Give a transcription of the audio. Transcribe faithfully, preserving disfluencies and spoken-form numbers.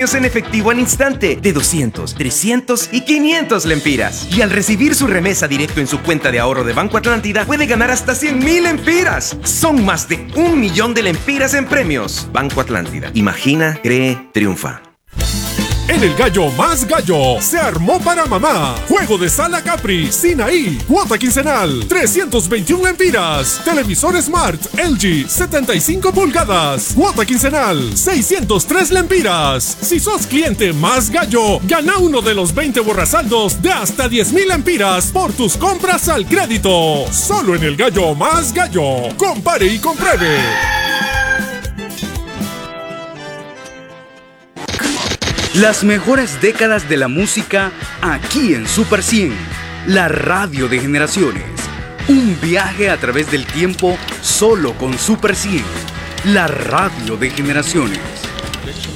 premios en efectivo al instante de doscientos, trescientos y quinientos lempiras. Y al recibir su remesa directo en su cuenta de ahorro de Banco Atlántida, puede ganar hasta cien mil lempiras. Son más de un millón de lempiras en premios. Banco Atlántida. Imagina, cree, triunfa. En el Gallo Más Gallo se armó para mamá. Juego de sala Capri, Sinaí, cuota quincenal, trescientos veintiún lempiras. Televisor Smart L G setenta y cinco pulgadas, cuota quincenal, seiscientos tres lempiras. Si sos cliente Más Gallo, gana uno de los veinte borrasaldos de hasta diez mil lempiras por tus compras al crédito. Solo en el Gallo Más Gallo. Compare y compruebe. Las mejores décadas de la música aquí en Super cien, la radio de generaciones. Un viaje a través del tiempo solo con Super cien, la radio de generaciones.